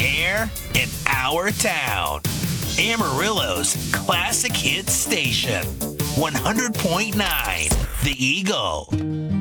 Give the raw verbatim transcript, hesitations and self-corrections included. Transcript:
air in our town. Amarillo's classic hit station. one hundred point nine The Eagle.